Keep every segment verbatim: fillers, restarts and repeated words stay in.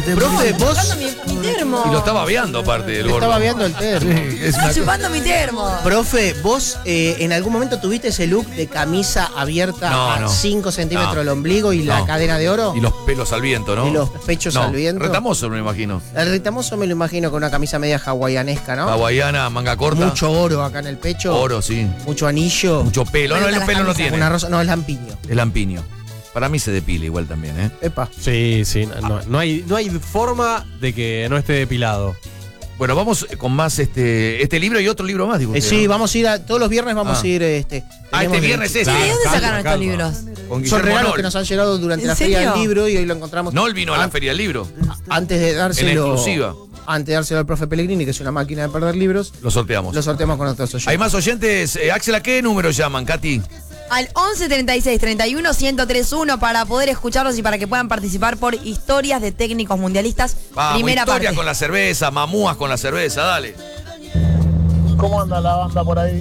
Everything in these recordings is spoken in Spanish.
Profe, Estoy vos. chupando mi, mi termo. Y lo estaba babeando aparte del Le gordo. estaba viendo el termo. Sí, es una Estoy chupando mi termo. Profe, vos eh, en algún momento tuviste ese look de camisa abierta No, a no. cinco centímetros No. del ombligo y la No. cadena de oro. Y los pelos al viento, ¿no? Y los pechos no, al viento. Retamoso, me imagino. El retamoso me lo imagino con una camisa media hawaianesca, ¿no? Hawaiana, manga corta. Mucho oro acá en el pecho. Oro, sí. Mucho anillo. Mucho pelo. No, Bueno, el pelo no las tiene. Una rosa. No, es lampiño. El lampiño. Para mí se depila igual también, ¿eh? Epa. Sí, sí, no, no, hay, no hay forma de que no esté depilado. Bueno, vamos con más este este libro y otro libro más, digo. Eh, usted, sí, ¿no? vamos a ir a. Todos los viernes vamos Ah. a ir. Este, Ah, tenemos este el- viernes es. ¿De dónde Calma, sacaron estos calma. libros? Con Son Guillermo regalos Nol. que nos han llegado durante ¿En la feria serio? del libro y hoy lo encontramos. Nol vino a la An- feria del libro. Antes de dárselo. En exclusiva. Antes de dárselo al profe Pellegrini, que es una máquina de perder libros, Lo sorteamos. lo sorteamos con otros oyentes. Hay más oyentes. Eh, Axel, ¿a qué número llaman, Katy? Al once treinta y seis treinta y uno ciento tres uno para poder escucharlos y para que puedan participar por historias de técnicos mundialistas. Vamos, Primera historia parte. con la cerveza, mamúas con la cerveza, dale. ¿Cómo anda la banda por ahí?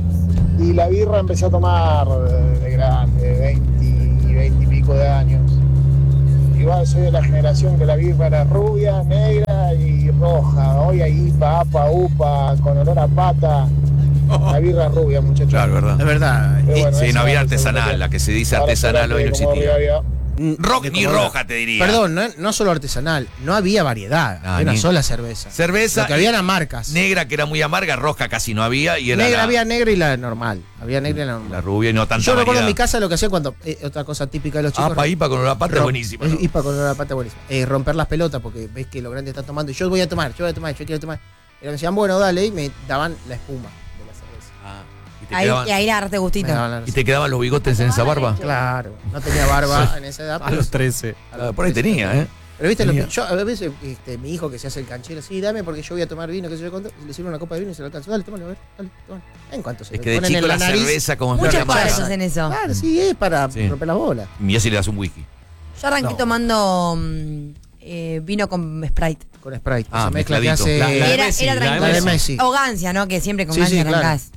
Y la birra empecé a tomar de, de grande, de veinte, veinte y pico de años. Igual soy de la generación que la birra era rubia, negra y roja. Hoy hay I P A, A P A, U P A, con olor a pata. La birra rubia, muchachos. Claro, ¿verdad? Es verdad. Pero eh, bueno, Sí, esa no había es artesanal, segunda la que se dice Ahora artesanal hoy no como existía. había- mm, Rock de ni color. roja, te diría. Perdón, no, no solo artesanal, no había variedad. Ah, era una ni- sola cerveza. Cerveza Lo que había eran marcas. negra, que era muy amarga, roja casi no había. Y era Negra la, había negra y la normal. Había negra y la la normal. rubia y no tanta Yo recuerdo en mi variedad. casa lo que hacía cuando. eh, otra cosa típica de los chicos. Apa, ipa con una pata Rom- buenísima. ¿no? I P A con una pata buenísima. Eh, romper las pelotas porque ves que los grandes están tomando. Y yo voy a tomar, yo voy a tomar, yo quiero tomar. Y me decían, bueno, dale, y me daban la espuma de la cerveza. Ah, y, te Ahí, quedaban, y ahí le agarraste Me gustito. daban la- y te quedaban los bigotes en esa barba. Claro, no tenía barba en esa edad. A pero- los trece. a los Ah, por ahí trece. tenía, ¿eh? Pero viste, lo Tenía. que- yo a veces, este, mi hijo que se hace el canchero, sí, dame porque yo voy a tomar vino, que se yo cuánto, y le sirve una copa de vino y se lo alcanza. Dale, tómalo, a ver, dale, tómalo. En cuanto se Es lo que de ponen chico en la, la nariz. cerveza como Muchos enferma padres mala. hacen eso. Claro, sí, es para Sí. romper las bolas. Y así le das un whisky. Yo arranqué No. tomando mm, eh, vino con Sprite. Con Sprite. Ah, esa mezcla que mezcladito. hace. La- la de Era, Messi, era la de tranquilo. La de Messi. O gancia, ¿no? Que siempre con Sí, sí, gancia claro. arrancás.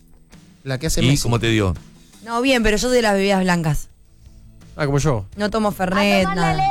La que hace ¿Y Messi. cómo te dio? No, bien, pero yo soy de las bebidas blancas. Ah, como yo. No tomo Fernet, nada.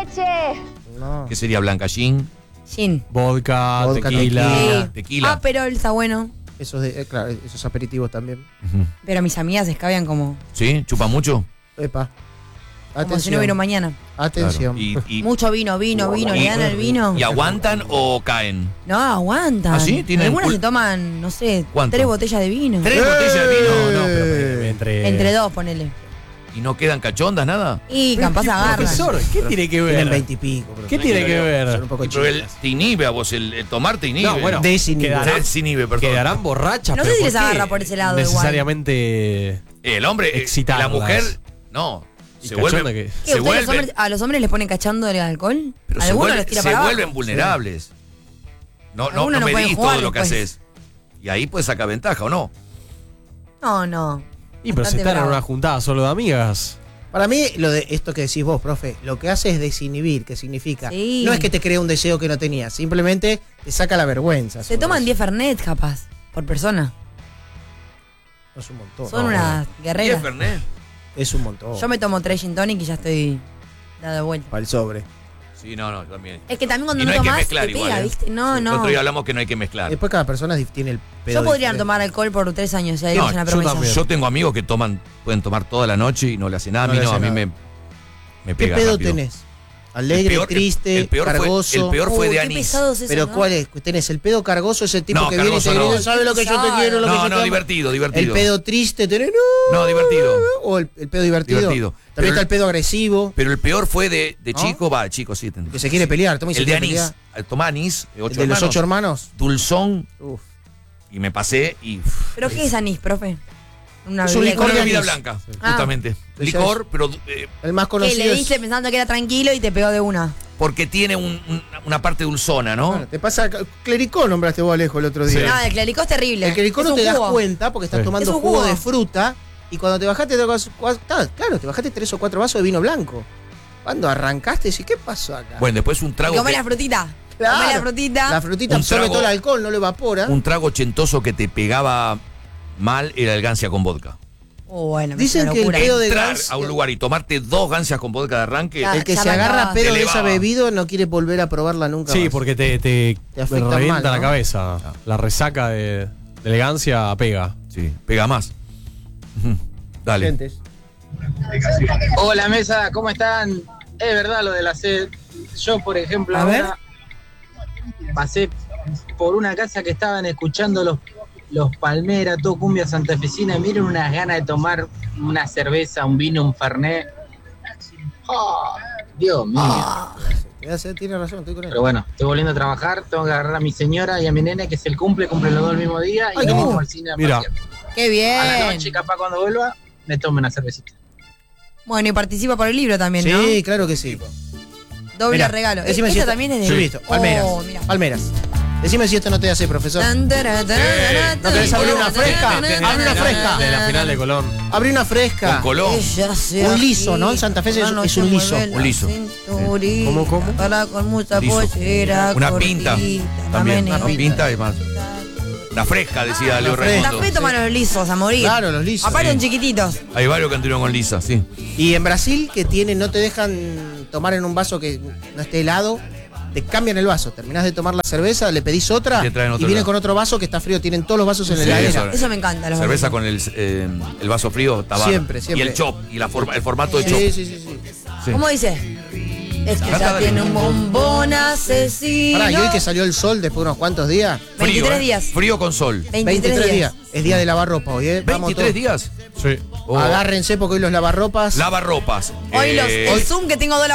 No. ¿Qué sería blanca gin? Gin. Vodka, Vodka, tequila. tequila. Sí. tequila. Ah, pero está bueno. Esos, de, eh, claro, esos aperitivos también. Ujú. Pero mis amigas se escabian como, ¿Sí? ¿Chupa mucho? Epa. como si Atención. no hubiera un mañana. Atención. Claro. Y, y- Mucho vino, vino, vino. ¿Le dan el vino? ¿Y aguantan o caen? No, aguantan. ¿Ah, sí? ¿Tienen Algunas cul- se toman, no sé, ¿Cuánto? tres botellas de vino. ¿Tres botellas de vino? No, no, pero eh, entre. Entre dos, ponele. ¿Y no quedan cachondas, nada? Y capaz agarran. Profesor, ¿qué tiene que Tienen ver? veintipico. ¿Qué tiene que Son ver? un poco Y pero el, chicas. te inhibe a vos, el, el tomar te inhibe. No, bueno, Desinhibe. quedarán, Desinhibe, perdón. quedarán borrachas. No sé pero si ¿por les qué agarra por ese lado igual. Necesariamente. El hombre, eh, Excitarlas. la mujer, no. Y Se cachonda vuelven, que- ¿Qué, se ustedes los vuelven, hombres- ¿A los hombres les ponen cachando el alcohol? pero se, Algunos vuelven, les tira se para abajo. vuelven vulnerables. No, no, Algunos no no pueden medís jugar todo lo que después. haces. Y ahí puedes sacar ventaja, ¿o no? No, no. Y pero se Bastante están en bravo. una juntada solo de amigas. Para mí, lo de esto que decís vos, profe, lo que hace es desinhibir, que significa. Sí. No es que te crea un deseo que no tenías, simplemente te saca la vergüenza. Se sobre toman eso. diez Fernet, capaz, por persona. Es un montón. Son No, unas ¿Y es guerreras. Fernet? Es un montón. Yo me tomo tres gin tonic y ya estoy dado de vuelta. Para el sobre. Sí, no, no, también. Es que también cuando Y no no, hay que tomás, mezclar te igual, pega, ¿eh? ¿viste? No, El no. otro día hablamos que no hay que mezclar. Después cada persona dif- tiene el pedo. Yo podría diferente. tomar alcohol por tres años, ya No, dimos una yo promesa. también. Yo tengo amigos que toman, pueden tomar toda la noche y no le hacen nada. No a mí le no, a hace mí nada. me, me ¿Qué pega pedo rápido. tenés? Alegre, El peor- triste, el peor fue- cargoso. el peor fue Uy, de qué anís. pesados esos, Pero ¿no? ¿cuál es? ¿Tenés el pedo cargoso, ese tipo No, que viene y te cargoso no. grita, ¿sabe lo que yo te quiero? Lo que No, yo te no, amo"? divertido, divertido. El pedo triste, tenés. No, No, divertido. O el, el pedo divertido. Divertido. También Pero está el- el pedo agresivo, Pero el peor fue de, de ¿No? chico, va, chico, sí. ten- que se quiere pelear. Toma y se El de quiere anís. pelear. El tomá anís, de El ocho de los hermanos, ocho hermanos. dulzón, Uf. y me pasé y... ¿Pero qué es anís, profe? Una Es un bebida licor Una de bebida anís. blanca, Ah. justamente. Ese Licor, pero eh, El más que conocido le es- diste pensando que era tranquilo y te pegó de una. porque tiene un- un- una parte dulzona, ¿no? Bueno, te pasa. Clericó nombraste vos, Alejo, el otro día. No, el clericó es terrible. El clericó Es no un te das jugo. cuenta porque estás Sí. tomando Es un jugo jugo. de fruta y cuando te bajaste, te vas- cua- ta, claro, te bajaste tres o cuatro vasos de vino blanco. Cuando arrancaste, decís, ¿qué pasó acá? Bueno, después un trago, Comé que- la frutita. Claro. Comé la frutita. La frutita Un absorbe trago- todo el alcohol, no lo evapora. un trago ochentoso que te pegaba mal era el gancia con vodka. Oh, bueno, me Dicen parece que el una locura. pedo de Entrar Gans, a un lugar y tomarte dos gancias con vodka de arranque. Ya. el que ya se agarra arrancaba. pedo Te de esa elevaba. bebido no quiere volver a probarla nunca Sí, más. porque te, te, Te afecta revienta mal, la ¿no? cabeza. La resaca de, de elegancia pega. Sí, pega más. Ujú. Dale. Gentes. Hola mesa, ¿cómo están? Es verdad lo de la sed. Yo, por ejemplo, A ahora pasé por una casa que estaban escuchando los, los Palmeras, todo cumbia santafesina. Miren unas ganas de tomar una cerveza, un vino, un fernet. Oh, Dios mío. Ya sé, tiene razón, estoy con él. Pero bueno, estoy volviendo a trabajar. Tengo que agarrar a mi señora y a mi nene, que es el cumple, cumple los dos el mismo día. Y Ay, nos qué vamos lindo. al cine a Mira. pasear. Qué bien. A la noche, capaz cuando vuelva, me tome una cervecita. Bueno, y participa por el libro también, ¿no? Sí, claro que sí. Doble Mirá, regalo. decime si Esta esto- también es de... Sí, listo. Palmeras. Oh, mirá. Palmeras. Decime si esto no te hace, profesor. Tan, tará, tará, tará, ¿No querés abrir una fresca? tará, tará, Abre una tará, fresca. De la final de Colón. Abrí una fresca. Con Colón. Ella se Un liso, agita, ¿no? En Santa Fe es- mano es se un mueve liso. la Un liso. cinturita, ¿Cómo, cómo? para con mucha Liso. pollera, Una cortita, pinta. la También. Una menina. pinta y más. Una fresca, decía Leo fresca. Santa Redondo. Fe toman los lisos a morir. Claro, los lisos. Aparte Sí. son chiquititos. Hay varios que anduvieron con lisa, sí. Y en Brasil, que tiene, no te dejan tomar en un vaso que no esté helado, te cambian el vaso. Terminás de tomar la cerveza, le pedís otra Te y traen otro viene helado. con otro vaso que está frío. Tienen todos los vasos en la Sí, heladera. eso. Eso me encanta. Los Cerveza vasos. con el, eh, el vaso frío, está bárbaro. Siempre, siempre. Y el chop, y la forma, el formato de chop. Sí, sí, sí, sí. Sí. ¿Cómo dice? Es que Canta, ya dale. tiene un bombón asesino. Pará, y hoy que salió el sol después de unos cuantos días. Frío, veintitrés ¿eh? días. Frío con sol. veintitrés días. Es día de lavarropa hoy, ¿eh? Vamos ¿veintitrés todos. días? Sí. Oh. Agárrense porque hoy los lavarropas. Lavarropas. Hoy los, Eh, el Zoom que tengo dos